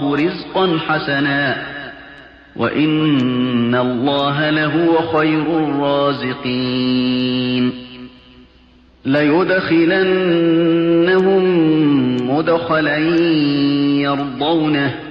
الله رزقا حسنا وإن الله لهو خير الرازقين ليدخلنهم مدخلا يرضونه